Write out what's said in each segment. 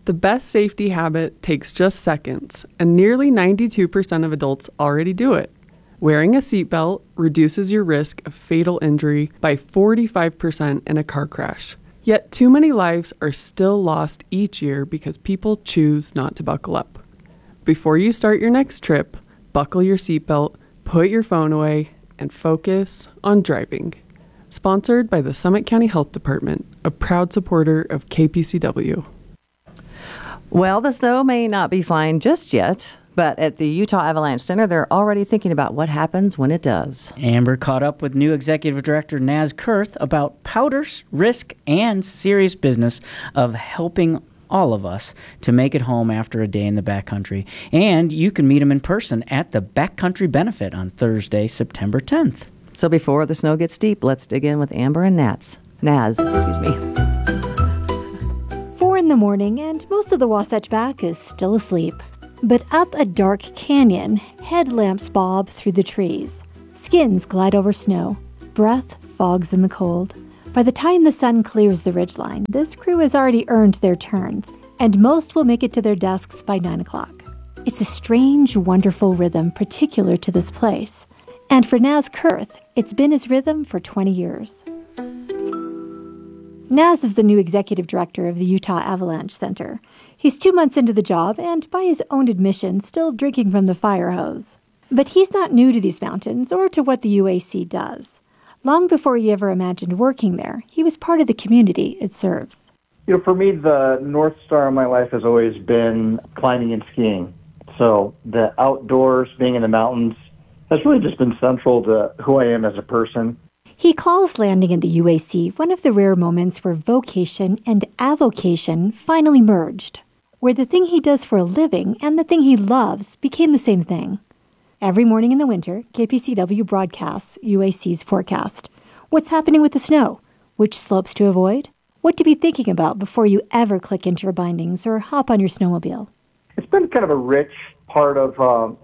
The best safety habit takes just seconds, and nearly 92% of adults already do it. Wearing a seatbelt reduces your risk of fatal injury by 45% in a car crash. Yet too many lives are still lost each year because people choose not to buckle up. Before you start your next trip, buckle your seatbelt, put your phone away, and focus on driving. Sponsored by the Summit County Health Department, a proud supporter of KPCW. Well, the snow may not be flying just yet, but at the Utah Avalanche Center, they're already thinking about what happens when it does. Amber caught up with new Executive Director Naz Kurth about powders, risk, and serious business of helping all of us to make it home after a day in the backcountry. And you can meet him in person at the Backcountry Benefit on Thursday, September 10th. So before the snow gets deep, let's dig in with Amber and Naz. 4 in the morning, and most of the Wasatch Back is still asleep. But up a dark canyon, headlamps bob through the trees. Skins glide over snow. Breath fogs in the cold. By the time the sun clears the ridgeline, this crew has already earned their turns, and most will make it to their desks by 9 o'clock. It's a strange, wonderful rhythm particular to this place. And for Naz Kurth, it's been his rhythm for 20 years. Naz is the new executive director of the Utah Avalanche Center. He's 2 months into the job and, by his own admission, still drinking from the fire hose. But he's not new to these mountains or to what the UAC does. Long before he ever imagined working there, he was part of the community it serves. For me, the North Star of my life has always been climbing and skiing. So the outdoors, being in the mountains, has really just been central to who I am as a person. He calls landing in the UAC one of the rare moments where vocation and avocation finally merged, where the thing he does for a living and the thing he loves became the same thing. Every morning in the winter, KPCW broadcasts UAC's forecast. What's happening with the snow? Which slopes to avoid? What to be thinking about before you ever click into your bindings or hop on your snowmobile? It's been kind of a rich part of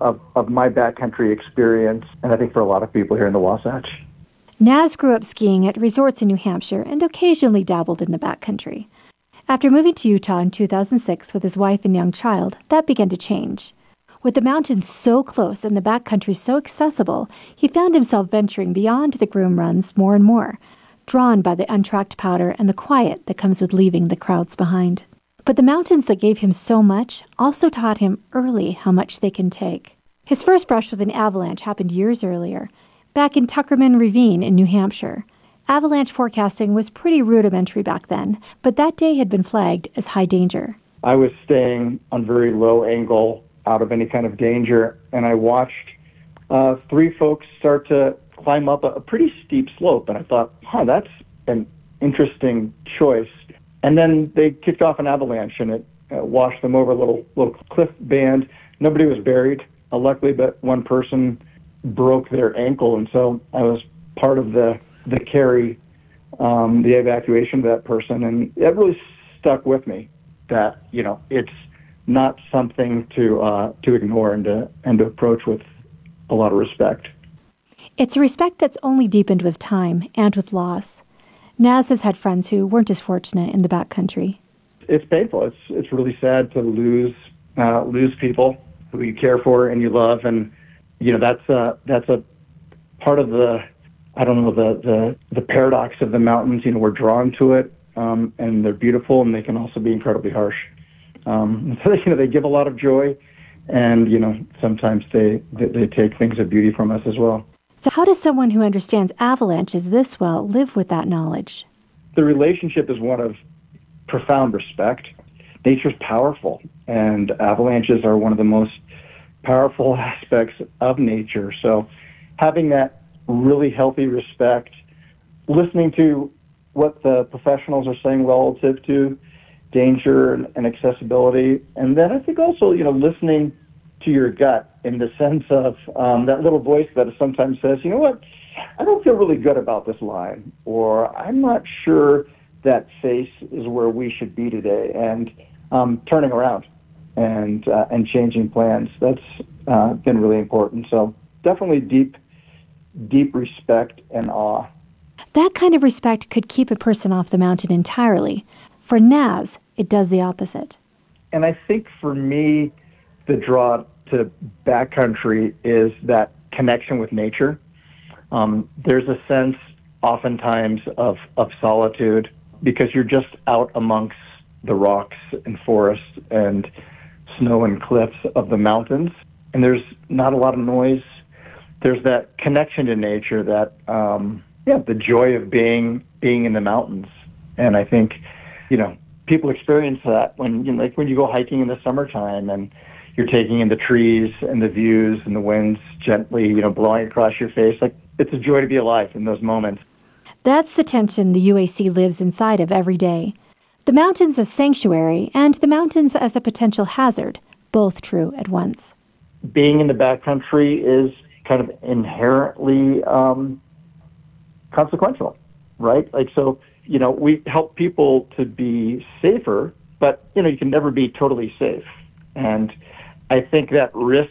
my backcountry experience, and I think for a lot of people here in the Wasatch. Naz grew up skiing at resorts in New Hampshire and occasionally dabbled in the backcountry. After moving to Utah in 2006 with his wife and young child, that began to change. With the mountains so close and the backcountry so accessible, he found himself venturing beyond the groom runs more and more, drawn by the untracked powder and the quiet that comes with leaving the crowds behind. But the mountains that gave him so much also taught him early how much they can take. His first brush with an avalanche happened years earlier, back in Tuckerman Ravine in New Hampshire. Avalanche forecasting was pretty rudimentary back then, but that day had been flagged as high danger. I was staying on very low angle, out of any kind of danger, and I watched 3 folks start to climb up a pretty steep slope, and I thought, that's an interesting choice. And then they kicked off an avalanche, and it washed them over a little cliff band. Nobody was buried, luckily, but one person broke their ankle, and so I was part of the carry, the evacuation of that person, and it really stuck with me that it's not something to ignore and to approach with a lot of respect. It's a respect that's only deepened with time and with loss. Naz has had friends who weren't as fortunate in the backcountry. It's painful. It's really sad to lose people who you care for and you love, and that's a part of the paradox of the mountains. We're drawn to it, and they're beautiful, and they can also be incredibly harsh. So they give a lot of joy, and sometimes they take things of beauty from us as well. So how does someone who understands avalanches this well live with that knowledge? The relationship is one of profound respect. Nature's powerful, and avalanches are one of the most powerful aspects of nature. So having that really healthy respect, listening to what the professionals are saying relative to danger and accessibility, and then I think also, listening to your gut in the sense of that little voice that sometimes says, I don't feel really good about this line, or I'm not sure that face is where we should be today, and turning around and changing plans. That's been really important. So definitely deep respect and awe. That kind of respect could keep a person off the mountain entirely. For Naz, it does the opposite. And I think for me, the draw to backcountry is that connection with nature. There's a sense oftentimes of solitude because you're just out amongst the rocks and forests and snow and cliffs of the mountains. And there's not a lot of noise. There's that connection to nature, that, the joy of being in the mountains. And I think, people experience that when you go hiking in the summertime and you're taking in the trees and the views and the winds gently, blowing across your face. Like, it's a joy to be alive in those moments. That's the tension the UAC lives inside of every day. The mountains as sanctuary and the mountains as a potential hazard, both true at once. Being in the backcountry is kind of inherently consequential, right? We help people to be safer, but, you can never be totally safe. And I think that risk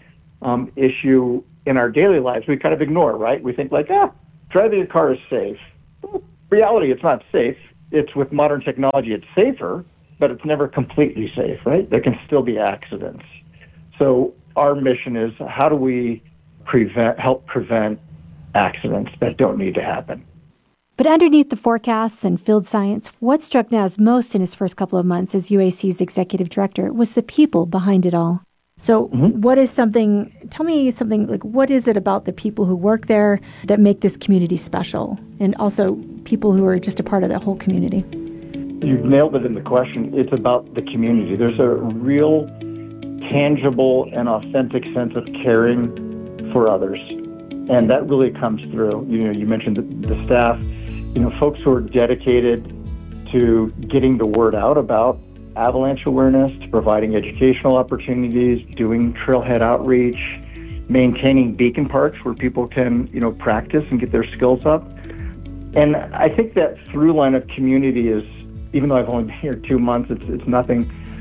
issue in our daily lives, we kind of ignore, right? We think driving a car is safe. Well, reality, it's not safe. It's with modern technology, it's safer, but it's never completely safe, right? There can still be accidents. So our mission is, how do we help prevent accidents that don't need to happen? But underneath the forecasts and field science, what struck Naz most in his first couple of months as UAC's executive director was the people behind it all. So what is tell me something, what is it about the people who work there that make this community special? And also people who are just a part of the whole community? You've nailed it in the question. It's about the community. There's a real tangible and authentic sense of caring for others. And that really comes through. You mentioned the staff, folks who are dedicated to getting the word out about avalanche awareness, to providing educational opportunities, doing trailhead outreach, maintaining beacon parks where people can, practice and get their skills up. And I think that through line of community is, even though I've only been here 2 months, it's nothing,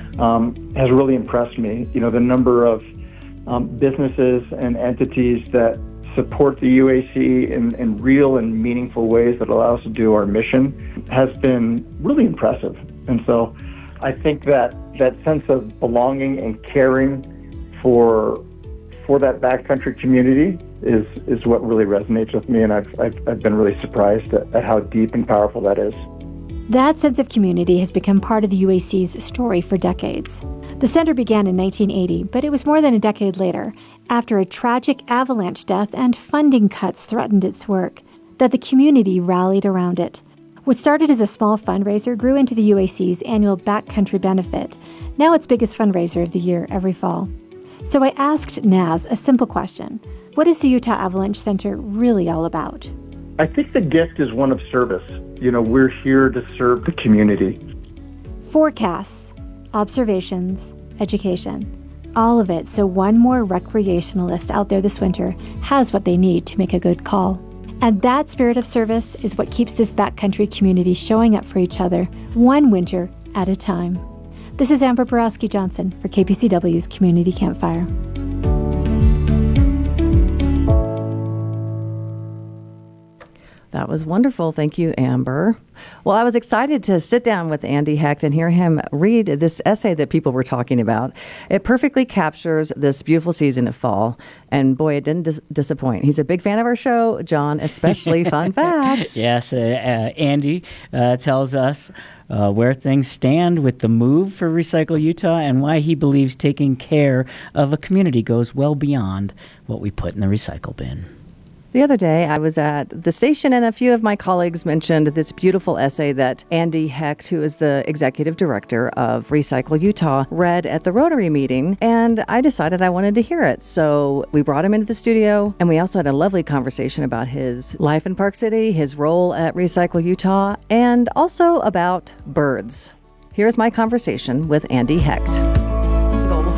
has really impressed me. The number of businesses and entities that support the UAC in real and meaningful ways that allow us to do our mission has been really impressive. And so I think that sense of belonging and caring for that backcountry community is what really resonates with me, and I've been really surprised at how deep and powerful that is. That sense of community has become part of the UAC's story for decades. The center began in 1980, but it was more than a decade later, after a tragic avalanche death and funding cuts threatened its work, that the community rallied around it. What started as a small fundraiser grew into the UAC's annual Backcountry Benefit, now its biggest fundraiser of the year every fall. So I asked Naz a simple question. What is the Utah Avalanche Center really all about? I think the gift is one of service. We're here to serve the community. Forecasts, observations, education, all of it so one more recreationalist out there this winter has what they need to make a good call. And that spirit of service is what keeps this backcountry community showing up for each other, one winter at a time. This is Amber Borowski-Johnson for KPCW's Community Campfire. That was wonderful. Thank you, Amber. Well, I was excited to sit down with Andy Hecht and hear him read this essay that people were talking about. It perfectly captures this beautiful season of fall. And boy, it didn't disappoint. He's a big fan of our show. John, especially fun facts. Yes, Andy tells us where things stand with the move for Recycle Utah and why he believes taking care of a community goes well beyond what we put in the recycle bin. The other day, I was at the station, and a few of my colleagues mentioned this beautiful essay that Andy Hecht, who is the executive director of Recycle Utah, read at the Rotary meeting, and I decided I wanted to hear it. So we brought him into the studio, and we also had a lovely conversation about his life in Park City, his role at Recycle Utah, and also about birds. Here's my conversation with Andy Hecht.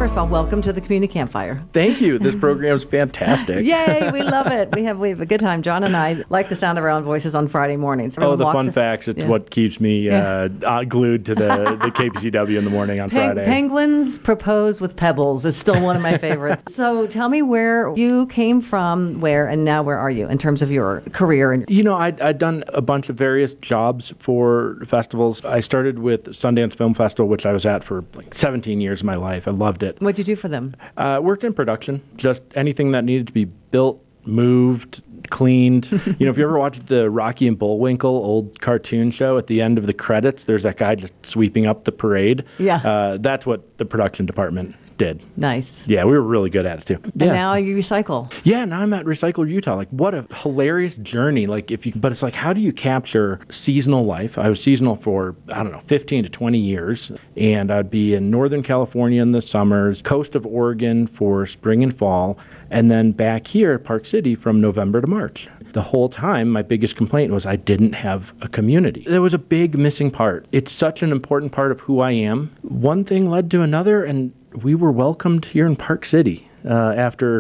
first of all, welcome to the Community Campfire. Thank you. This program's fantastic. Yay, we love it. We have a good time. John and I like the sound of our own voices on Friday mornings. The fun facts. It's what keeps me glued to the KPCW in the morning on Friday. Penguins propose with pebbles is still one of my favorites. So tell me where you came from, and now where are you in terms of your career? I'd done a bunch of various jobs for festivals. I started with Sundance Film Festival, which I was at for like 17 years of my life. I loved it. What'd you do for them? Worked in production, just anything that needed to be built, moved, cleaned. If you ever watched the Rocky and Bullwinkle old cartoon show, at the end of the credits, there's that guy just sweeping up the parade. Yeah. That's what the production department did. Nice. Yeah, we were really good at it too. And now you recycle. Yeah, now I'm at Recycle Utah. Like, what a hilarious journey. But it's like, how do you capture seasonal life? I was seasonal for, 15 to 20 years. And I'd be in Northern California in the summers, coast of Oregon for spring and fall, and then back here at Park City from November to March. The whole time, my biggest complaint was I didn't have a community. There was a big missing part. It's such an important part of who I am. One thing led to another, and we were welcomed here in Park City. After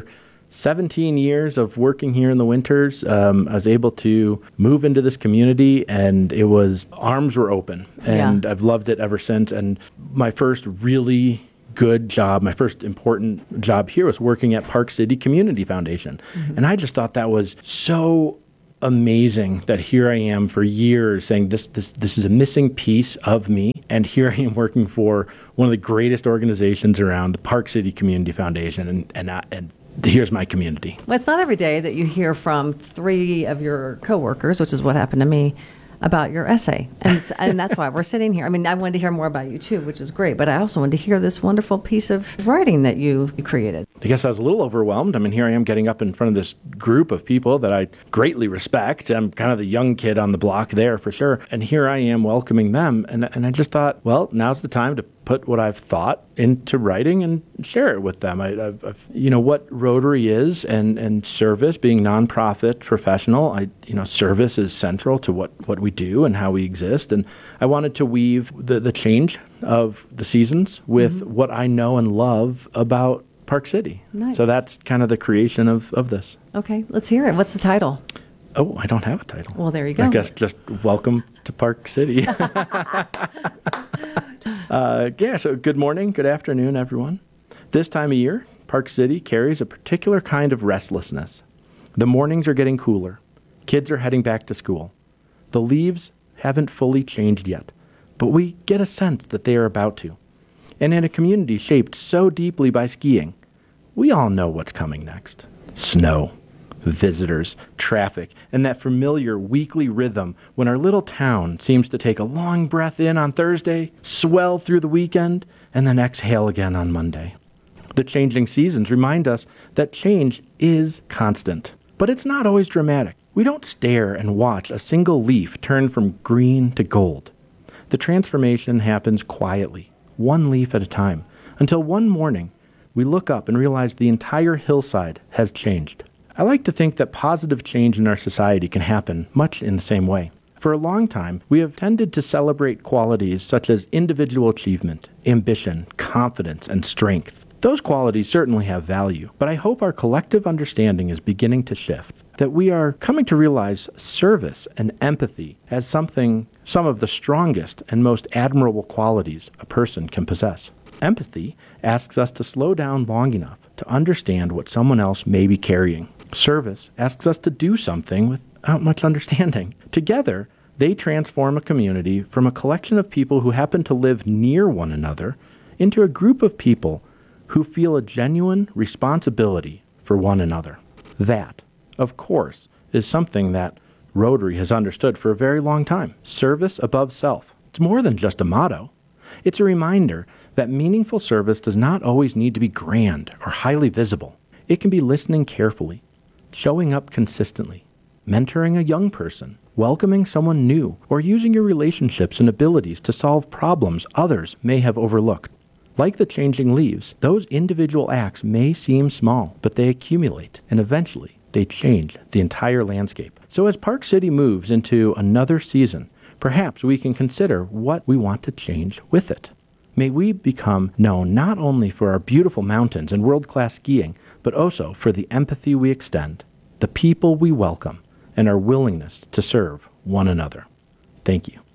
17 years of working here in the winters, I was able to move into this community, and arms were open. And I've loved it ever since. And my first really good job, my first important job here was working at Park City Community Foundation. Mm-hmm. And I just thought that was so amazing that here I am for years saying this is a missing piece of me, and here I am working for one of the greatest organizations around, the Park City Community Foundation, and here's my community. Well, it's not every day that you hear from 3 of your coworkers, which is what happened to me, about your essay. And that's why we're sitting here. I mean, I wanted to hear more about you too, which is great, but I also wanted to hear this wonderful piece of writing that you created. I guess I was a little overwhelmed. I mean, here I am getting up in front of this group of people that I greatly respect. I'm kind of the young kid on the block there for sure. And here I am welcoming them. And I just thought, well, now's the time to put what I've thought into writing and share it with them. I've what Rotary is and service, being nonprofit professional, service is central to what we do and how we exist. And I wanted to weave the change of the seasons with what I know and love about Park City. Nice. So that's kind of the creation of this. Okay, let's hear it. What's the title? Oh, I don't have a title. Well, there you go. I guess just welcome to Park City. So good morning, good afternoon, everyone. This time of year, Park City carries a particular kind of restlessness. The mornings are getting cooler. Kids are heading back to school. The leaves haven't fully changed yet, but we get a sense that they are about to. And in a community shaped so deeply by skiing, we all know what's coming next. Snow, visitors, traffic, and that familiar weekly rhythm when our little town seems to take a long breath in on Thursday, swell through the weekend, and then exhale again on Monday. The changing seasons remind us that change is constant, but it's not always dramatic. We don't stare and watch a single leaf turn from green to gold. The transformation happens quietly, one leaf at a time, until one morning we look up and realize the entire hillside has changed. I like to think that positive change in our society can happen much in the same way. For a long time, we have tended to celebrate qualities such as individual achievement, ambition, confidence, and strength. Those qualities certainly have value, but I hope our collective understanding is beginning to shift, that we are coming to realize service and empathy as some of the strongest and most admirable qualities a person can possess. Empathy asks us to slow down long enough to understand what someone else may be carrying. Service asks us to do something without much understanding. Together, they transform a community from a collection of people who happen to live near one another into a group of people who feel a genuine responsibility for one another. That, of course, is something that Rotary has understood for a very long time. Service above self. It's more than just a motto. It's a reminder that meaningful service does not always need to be grand or highly visible. It can be listening carefully, showing up consistently, mentoring a young person, welcoming someone new, or using your relationships and abilities to solve problems others may have overlooked. Like the changing leaves, those individual acts may seem small, but they accumulate, and eventually they change the entire landscape. So as Park City moves into another season, perhaps we can consider what we want to change with it. May we become known not only for our beautiful mountains and world-class skiing, but also for the empathy we extend, the people we welcome, and our willingness to serve one another. Thank you.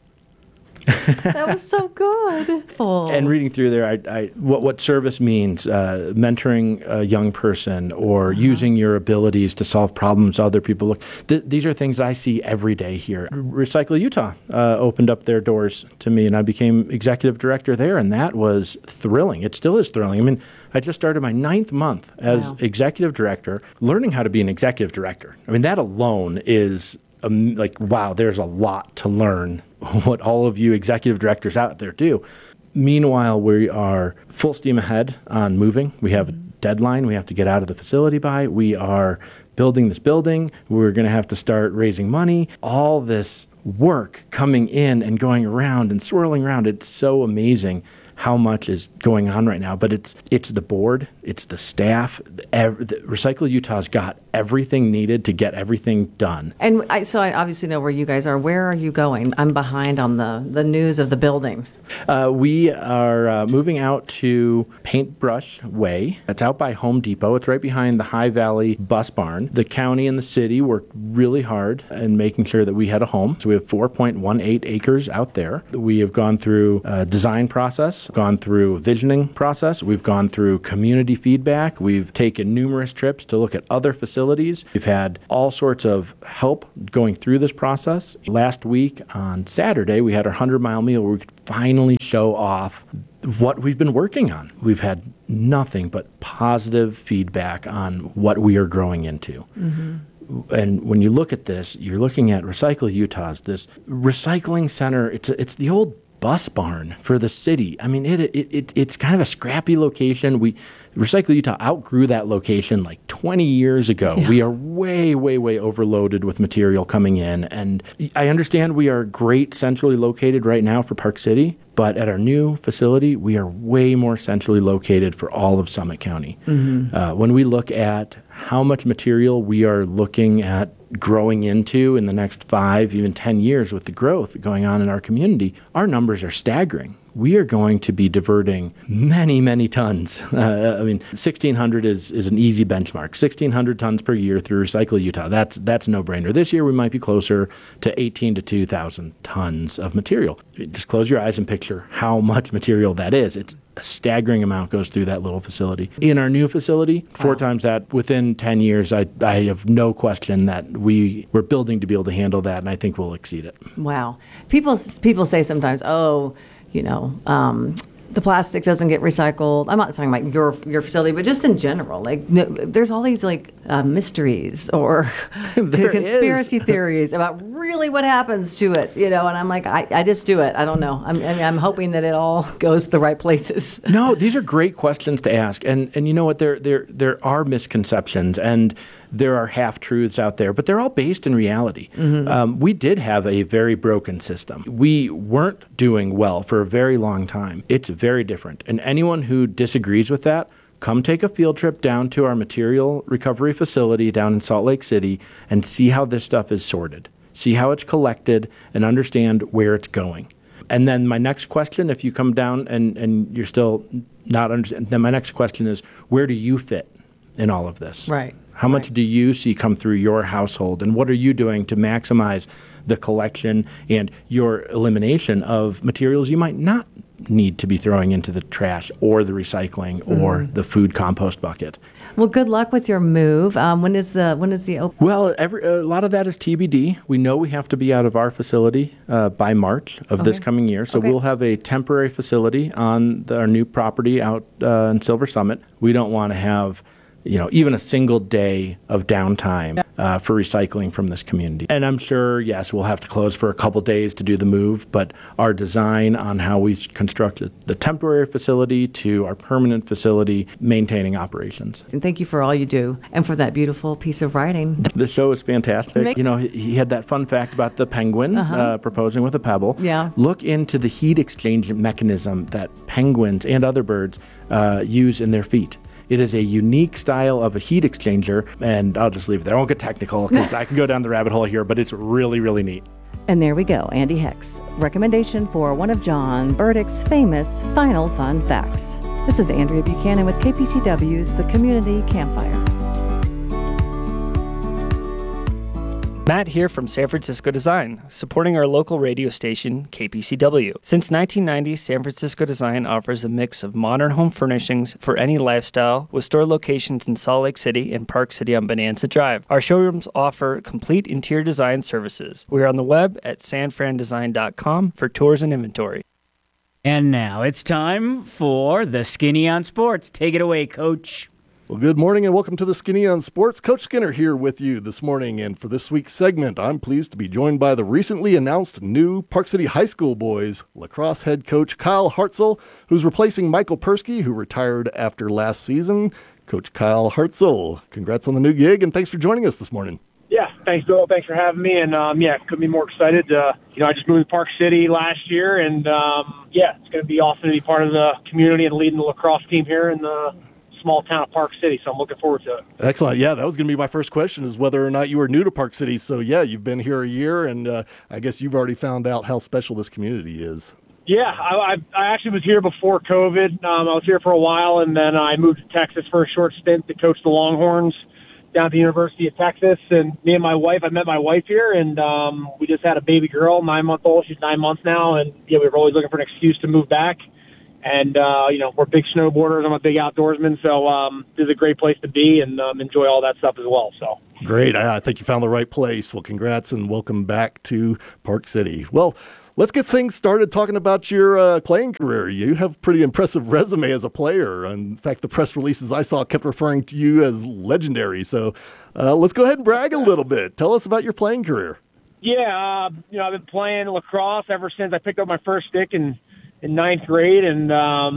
That was so good. And reading through there, what service means, mentoring a young person or using your abilities to solve problems other people look. These are things I see every day here. Recycle Utah opened up their doors to me, and I became executive director there, and that was thrilling. It still is thrilling. I mean, I just started my 9th month as executive director, learning how to be an executive director. I mean, that alone is wow, there's a lot to learn what all of you executive directors out there do. Meanwhile, we are full steam ahead on moving. We have a deadline we have to get out of the facility by. We are building this building. We're going to have to start raising money. All this work coming in and going around and swirling around. It's so amazing how much is going on right now, but it's the board, it's the staff. Recycle Utah's got everything needed to get everything done. And so I obviously know where you guys are. Where are you going? I'm behind on the news of the building. We are moving out to Paintbrush Way. It's out by Home Depot. It's right behind the High Valley Bus Barn. The county and the city worked really hard in making sure that we had a home. So we have 4.18 acres out there. We have gone through a design process, gone through a visioning process. We've gone through community feedback. We've taken numerous trips to look at other facilities. We've had all sorts of help going through this process. Last week on Saturday, we had our 100-mile meal where we could finally show off what we've been working on. We've had nothing but positive feedback on what we are growing into. Mm-hmm. And when you look at this, you're looking at Recycle Utah's, this recycling center. It's the old bus barn for the city. I mean, it's kind of a scrappy location. Recycle Utah outgrew that location like 20 years ago. Yeah. We are way, way, way overloaded with material coming in. And I understand we are great centrally located right now for Park City, but at our new facility, we are way more centrally located for all of Summit County. Mm-hmm. When we look at how much material we are looking at growing into in the next 5, even 10 years with the growth going on in our community, our numbers are staggering. We are going to be diverting many, many tons. 1,600 is an easy benchmark. 1,600 tons per year through Recycle Utah. That's a no-brainer. This year we might be closer to 18 to 2,000 tons of material. Just close your eyes and picture how much material that is. It's a staggering amount goes through that little facility. In our new facility, 4 times that. Within 10 years, I have no question that we're building to be able to handle that, and I think we'll exceed it. Wow. People say sometimes, the plastic doesn't get recycled. I'm not talking about your facility, but just in general. There's all these mysteries or conspiracy theories about really what happens to it, and I'm like, I just do it. I don't know. I'm hoping that it all goes to the right places. No, these are great questions to ask, and you know what? There are misconceptions and there are half-truths out there, but they're all based in reality. Mm-hmm. We did have a very broken system. We weren't doing well for a very long time. It's very different. And anyone who disagrees with that, come take a field trip down to our material recovery facility down in Salt Lake City and see how this stuff is sorted. See how it's collected and understand where it's going. And then my next question, if you come down and you're still not understanding, then my next question is, where do you fit in all of this? Right. How much do you see come through your household, and what are you doing to maximize the collection and your elimination of materials you might not need to be throwing into the trash or the recycling or the food compost bucket? Well, good luck with your move. When is the open? Well, a lot of that is TBD. We know we have to be out of our facility by March of this coming year. So we'll have a temporary facility on our new property out in Silver Summit. We don't want to have even a single day of downtime for recycling from this community. And I'm sure, yes, we'll have to close for a couple days to do the move, but our design on how we constructed the temporary facility to our permanent facility, maintaining operations. And thank you for all you do and for that beautiful piece of writing. The show is fantastic. He had that fun fact about the penguin proposing with a pebble. Yeah. Look into the heat exchange mechanism that penguins and other birds use in their feet. It is a unique style of a heat exchanger, and I'll just leave it there. I won't get technical because I can go down the rabbit hole here, but it's really, really neat. And there we go, Andy Heck's recommendation for one of John Burdick's famous final fun facts. This is Andrea Buchanan with KPCW's The Community Campfire. Matt here from San Francisco Design, supporting our local radio station, KPCW. Since 1990, San Francisco Design offers a mix of modern home furnishings for any lifestyle, with store locations in Salt Lake City and Park City on Bonanza Drive. Our showrooms offer complete interior design services. We are on the web at sanfrandesign.com for tours and inventory. And now it's time for the Skinny on Sports. Take it away, Coach. Well, good morning and welcome to the Skinny on Sports. Coach Skinner here with you this morning, and for this week's segment, I'm pleased to be joined by the recently announced new Park City High School boys lacrosse head coach Kyle Hartzell, who's replacing Michael Persky, who retired after last season. Coach Kyle Hartzell, congrats on the new gig, and thanks for joining us this morning. Yeah, thanks, Bill. Thanks for having me, and couldn't be more excited. I just moved to Park City last year, and it's going to be awesome to be part of the community and leading the lacrosse team here in the small town of Park City, so I'm looking forward to it. Excellent. Yeah, that was going to be my first question, is whether or not you were new to Park City. So, yeah, you've been here a year, and I guess you've already found out how special this community is. Yeah, I actually was here before COVID. I was here for a while, and then I moved to Texas for a short stint to coach the Longhorns down at the University of Texas. And me and my wife, I met my wife here, and we just had a baby girl, 9-month-old. She's 9 months now, and we were always looking for an excuse to move back. And, we're big snowboarders. I'm a big outdoorsman, so this is a great place to be and enjoy all that stuff as well. So great. I think you found the right place. Well, congrats and welcome back to Park City. Well, let's get things started talking about your playing career. You have a pretty impressive resume as a player. In fact, the press releases I saw kept referring to you as legendary. So let's go ahead and brag a little bit. Tell us about your playing career. Yeah, I've been playing lacrosse ever since I picked up my first stick in ninth grade, and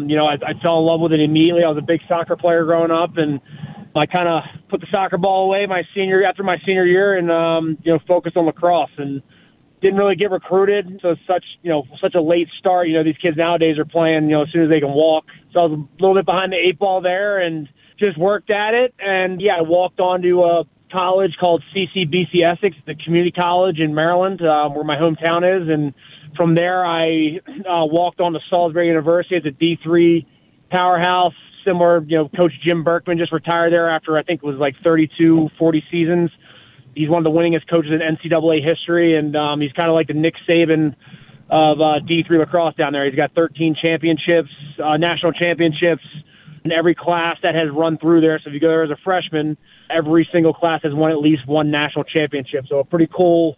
I fell in love with it immediately. I was a big soccer player growing up, and I kind of put the soccer ball away after my senior year, and focused on lacrosse, and didn't really get recruited. So it's such a late start. These kids nowadays are playing as soon as they can walk. So I was a little bit behind the eight ball there, and just worked at it. And I walked on to a college called CCBC Essex, the community college in Maryland, where my hometown is, and from there, I walked on to Salisbury University as a D3 powerhouse. Similar, Coach Jim Berkman just retired there after I think it was like 32, 40 seasons. He's one of the winningest coaches in NCAA history, and he's kind of like the Nick Saban of D3 lacrosse down there. He's got 13 championships, national championships, in every class that has run through there. So if you go there as a freshman, every single class has won at least one national championship. So a pretty cool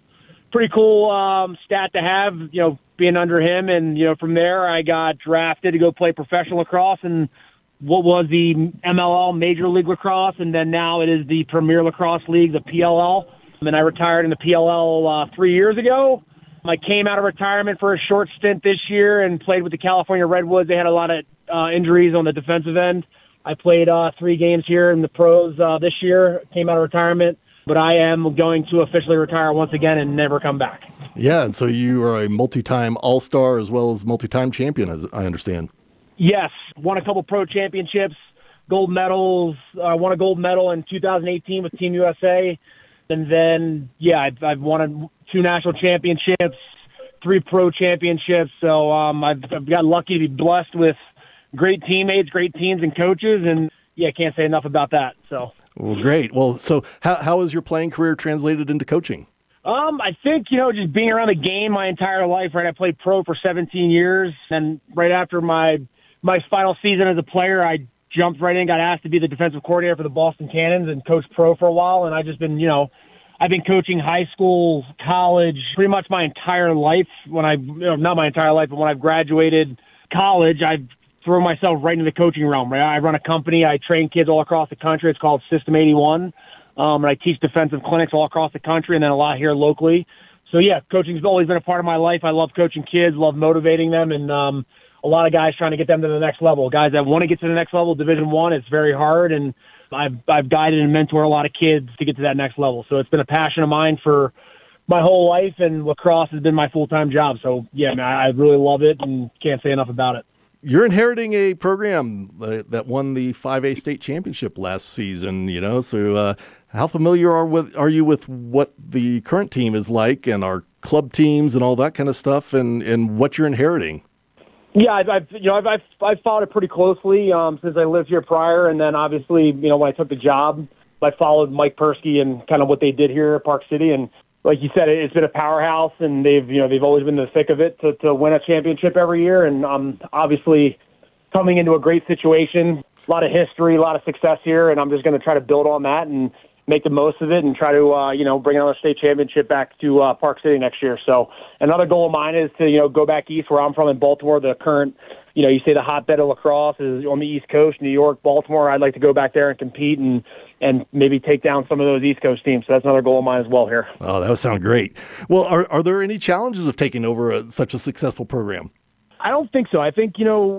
stat to have, being under him. And, from there I got drafted to go play professional lacrosse in what was the MLL, Major League Lacrosse, and then now it is the Premier Lacrosse League, the PLL. And I retired in the PLL 3 years ago. I came out of retirement for a short stint this year and played with the California Redwoods. They had a lot of injuries on the defensive end. I played 3 games here in the pros this year, came out of retirement. But I am going to officially retire once again and never come back. Yeah, and so you are a multi-time All-Star as well as multi-time champion, as I understand. Yes, won a couple pro championships, gold medals. I won a gold medal in 2018 with Team USA. And then, I've won 2 national championships, 3 pro championships. So I've got lucky to be blessed with great teammates, great teams and coaches. And, I can't say enough about that. So. Well, great. Well, so how has your playing career translated into coaching? I think, just being around the game my entire life, right? I played pro for 17 years. And right after my final season as a player, I jumped right in, got asked to be the defensive coordinator for the Boston Cannons and coached pro for a while. And I've just been, I've been coaching high school, college, pretty much my entire life. Not my entire life, but when I've graduated college, I've throw myself right into the coaching realm. Right? I run a company. I train kids all across the country. It's called System 81. And I teach defensive clinics all across the country and then a lot here locally. So, coaching's always been a part of my life. I love coaching kids, love motivating them, and a lot of guys trying to get them to the next level. Guys that want to get to the next level, Division I, it's very hard, and I've guided and mentored a lot of kids to get to that next level. So it's been a passion of mine for my whole life, and lacrosse has been my full-time job. So, I really love it and can't say enough about it. You're inheriting a program that won the 5A state championship last season, so How familiar are you with what the current team is like and our club teams and all that kind of stuff and what you're inheriting? Yeah, I've followed it pretty closely since I lived here prior, and then obviously, when I took the job, I followed Mike Persky and kind of what they did here at Park City, and like you said, it's been a powerhouse, and they've always been in the thick of it to win a championship every year, and obviously coming into a great situation, a lot of history, a lot of success here, and I'm just going to try to build on that and make the most of it and try to, bring another state championship back to Park City next year. So another goal of mine is to, go back east where I'm from in Baltimore. The current, you say the hotbed of lacrosse is on the East Coast, New York, Baltimore. I'd like to go back there and compete and maybe take down some of those East Coast teams. So that's another goal of mine as well here. Oh, that would sound great. Well, are there any challenges of taking over such a successful program? I don't think so. I think,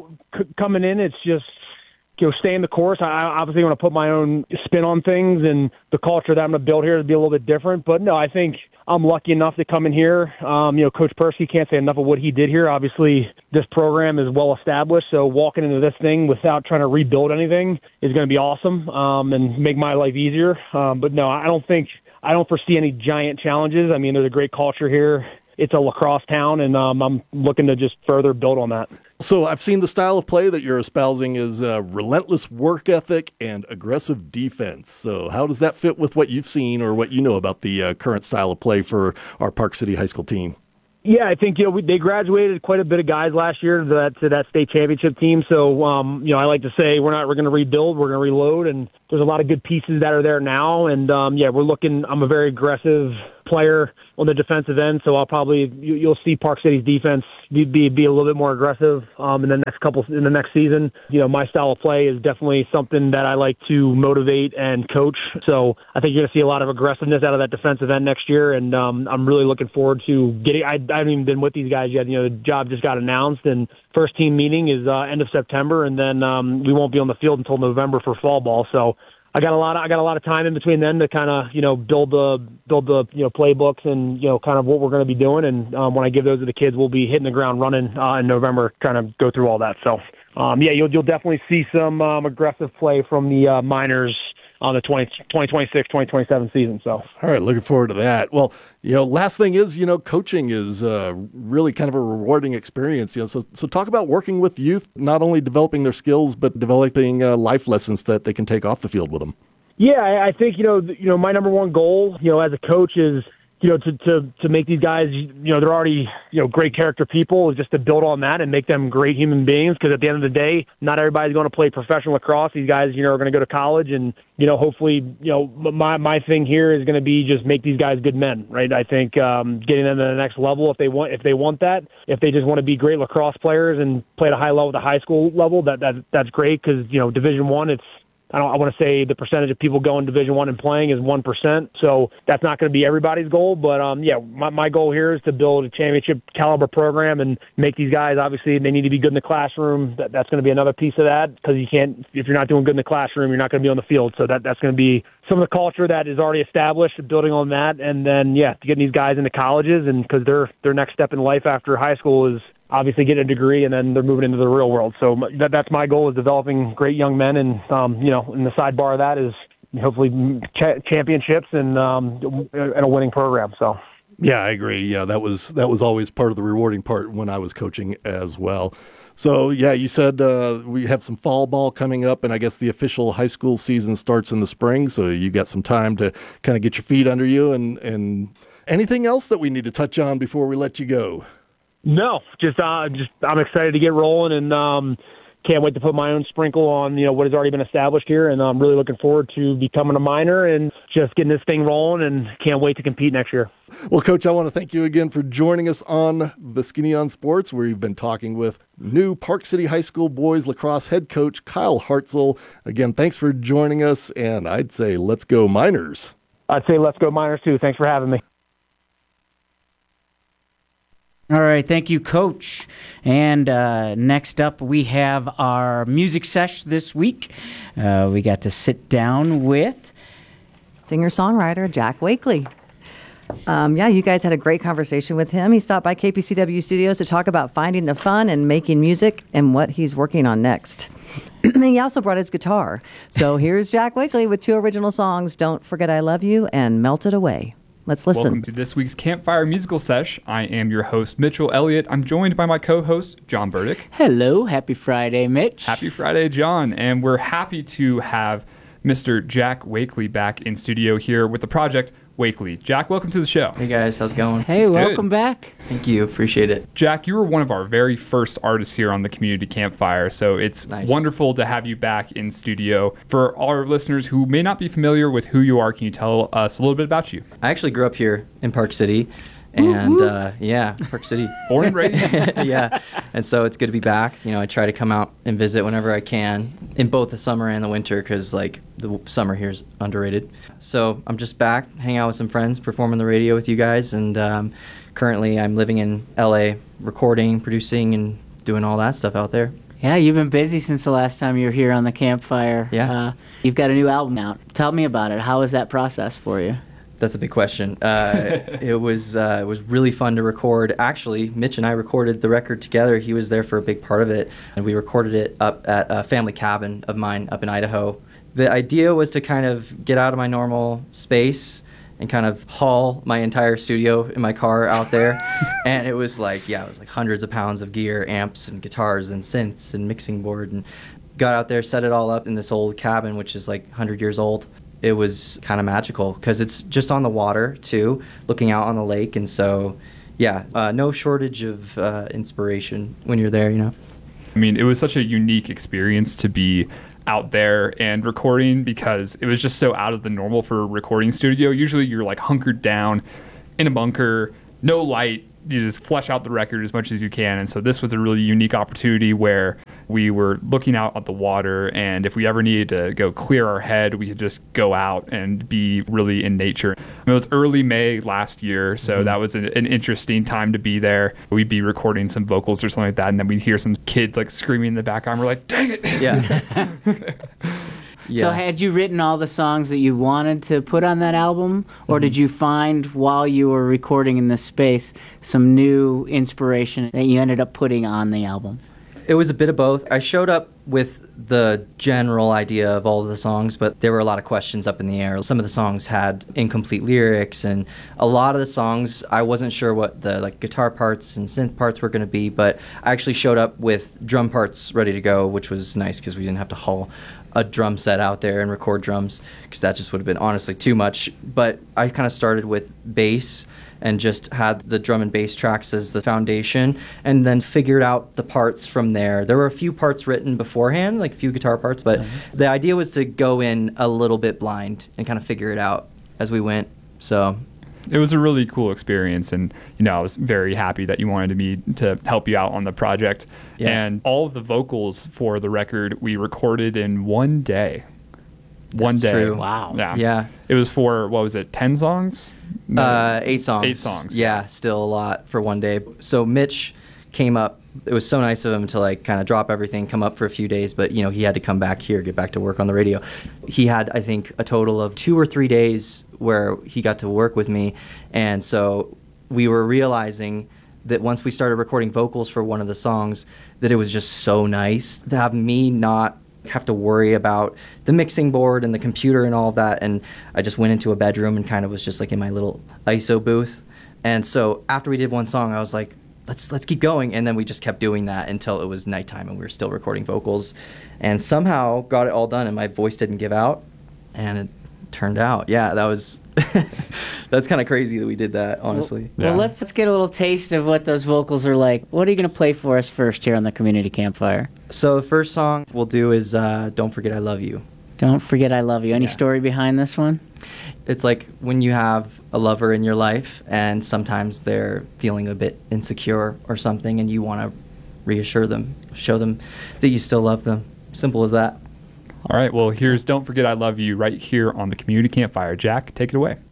coming in, it's just, staying the course. I obviously want to put my own spin on things, and the culture that I'm going to build here to be a little bit different. But no, I think I'm lucky enough to come in here. Coach Persky, can't say enough of what he did here. Obviously, this program is well established, so walking into this thing without trying to rebuild anything is going to be awesome and make my life easier. But no, I don't foresee any giant challenges. I mean, there's a great culture here. It's a lacrosse town, and I'm looking to just further build on that. So I've seen the style of play that you're espousing is relentless work ethic and aggressive defense. So how does that fit with what you've seen or what you know about the current style of play for our Park City High School team? Yeah, I think they graduated quite a bit of guys last year to that state championship team. So I like to say we're going to rebuild, we're going to reload, and there's a lot of good pieces that are there now. And we're looking. I'm a very aggressive player on the defensive end, so you'll see Park City's defense be a little bit more aggressive in the next season. My style of play is definitely something that I like to motivate and coach. So I think you're going to see a lot of aggressiveness out of that defensive end next year, and I'm really looking forward to getting. I haven't even been with these guys yet. The job just got announced, and first team meeting is end of September, and then we won't be on the field until November for fall ball. So I got a lot of time in between then to kind of build the playbooks and kind of what we're going to be doing. And when I give those to the kids, we'll be hitting the ground running in November, trying to go through all that. So you'll definitely see some aggressive play from the minors on the 2026-2027 season. So, all right, looking forward to that. Well, last thing is, coaching is really kind of a rewarding experience. So talk about working with youth, not only developing their skills, but developing life lessons that they can take off the field with them. Yeah, I think, my number one goal, as a coach is, to make these guys, they're already, great character people, is just to build on that and make them great human beings. Because at the end of the day, not everybody's going to play professional lacrosse. These guys, are going to go to college, and hopefully, my thing here is going to be just make these guys good men, right? I think getting them to the next level if they want that. If they just want to be great lacrosse players and play at a high level, at the high school level, that's great. Because Division I, I want to say the percentage of people going Division I and playing is 1%. So that's not going to be everybody's goal. But, my goal here is to build a championship caliber program and make these guys, obviously, they need to be good in the classroom. That's going to be another piece of that, because if you're not doing good in the classroom, you're not going to be on the field. So that's going to be some of the culture that is already established, building on that. And then, getting these guys into colleges, and because their next step in life after high school is obviously getting a degree, and then they're moving into the real world. So that's my goal, is developing great young men. And, in the sidebar of that is hopefully championships and a winning program. So. Yeah, I agree. Yeah, that was always part of the rewarding part when I was coaching as well. So, you said we have some fall ball coming up, and I guess the official high school season starts in the spring. So you got some time to kind of get your feet under you. And anything else that we need to touch on before we let you go? No, just I'm excited to get rolling, and can't wait to put my own sprinkle on what has already been established here, and I'm really looking forward to becoming a minor and just getting this thing rolling, and can't wait to compete next year. Well, Coach, I want to thank you again for joining us on the Skinny on Sports, where you've been talking with new Park City High School boys lacrosse head coach Kyle Hartzell. Again, thanks for joining us, and I'd say let's go Miners. I'd say let's go Miners too. Thanks for having me. All right, thank you, Coach. And next up, we have our music sesh this week. We got to sit down with singer-songwriter Jack Wakely. You guys had a great conversation with him. He stopped by KPCW Studios to talk about finding the fun in making music and what he's working on next. He also brought his guitar. So here's Jack Wakely with 2 original songs, Don't Forget I Love You and Melted Away. Let's listen. Welcome to this week's Campfire Musical Sesh. I am your host, Mitchell Elliott. I'm joined by my co-host, John Burdick. Hello. Happy Friday, Mitch. Happy Friday, John. And we're happy to have Mr. Jack Wakely back in studio here with the project Wakely. Jack, welcome to the show. Hey guys, how's it going? Hey, It's welcome good. back. Thank you, appreciate it. Jack, you were one of our very first artists here on the Community Campfire, so it's Nice. wonderful to have you back in studio. For all our listeners who may not be familiar with who you are, can you tell us a little bit about you? I actually grew up here in Park City, and Park City. Born and raised? Yeah, and so it's good to be back. You know, I try to come out and visit whenever I can, in both the summer and the winter, because like the summer here is underrated. So I'm just back, hanging out with some friends, performing the radio with you guys, and currently I'm living in LA, recording, producing, and doing all that stuff out there. Yeah, you've been busy since the last time you were here on the Campfire. Yeah. You've got a new album out. Tell me about it. How was that process for you? That's a big question. It was really fun to record. Actually, Mitch and I recorded the record together. He was there for a big part of it, and we recorded it up at a family cabin of mine up in Idaho. The idea was to kind of get out of my normal space and kind of haul my entire studio in my car out there. And it was like hundreds of pounds of gear, amps and guitars and synths and mixing board, and got out there, set it all up in this old cabin, which is like 100 years old. It was kind of magical because it's just on the water too, looking out on the lake. And so, no shortage of inspiration when you're there, you know. I mean, it was such a unique experience to be out there and recording because it was just so out of the normal for a recording studio. Usually you're like hunkered down in a bunker, no light, you just flesh out the record as much as you can. And so this was a really unique opportunity where we were looking out at the water, and if we ever needed to go clear our head, we could just go out and be really in nature. It was early May last year, so that was an interesting time to be there. We'd be recording some vocals or something like that, and then we'd hear some kids like screaming in the background. We're like, dang it! Yeah. So had you written all the songs that you wanted to put on that album, or did you find while you were recording in this space some new inspiration that you ended up putting on the album? It was a bit of both. I showed up with the general idea of all of the songs, but there were a lot of questions up in the air. Some of the songs had incomplete lyrics, and a lot of the songs I wasn't sure what the guitar parts and synth parts were going to be, but I actually showed up with drum parts ready to go, which was nice because we didn't have to haul a drum set out there and record drums, because that just would have been honestly too much. But I kind of started with bass and just had the drum and bass tracks as the foundation, and then figured out the parts from there. There were a few parts written beforehand, like a few guitar parts, but the idea was to go in a little bit blind and kind of figure it out as we went. So it was a really cool experience, and I was very happy that you wanted me to help you out on the project. Yeah. And all of the vocals for the record we recorded in one day. One day. True. Wow. Yeah. It was for, what was it, 10 songs? 8 songs. 8 songs. Yeah, still a lot for one day. So Mitch came up. It was so nice of him to kind of drop everything, come up for a few days, but he had to come back here, get back to work on the radio. He had, I think, a total of 2 or 3 days where he got to work with me, and so we were realizing that once we started recording vocals for one of the songs, that it was just so nice to have me not have to worry about the mixing board and the computer and all of that. And I just went into a bedroom and kind of was just in my little ISO booth. And so after we did one song, I was like, let's keep going. And then we just kept doing that until it was nighttime and we were still recording vocals, and somehow got it all done and my voice didn't give out, and it turned out. Yeah, that was that's kind of crazy that we did that, honestly. Well, let's get a little taste of what those vocals are like. What are you going to play for us first here on the Community Campfire? So the first song we'll do is Don't Forget I Love You. Don't Forget I Love You. Any story behind this one? It's like when you have a lover in your life and sometimes they're feeling a bit insecure or something, and you want to reassure them, show them that you still love them. Simple as that. All right, well, here's Don't Forget I Love You right here on the Community Campfire. Jack, take it away.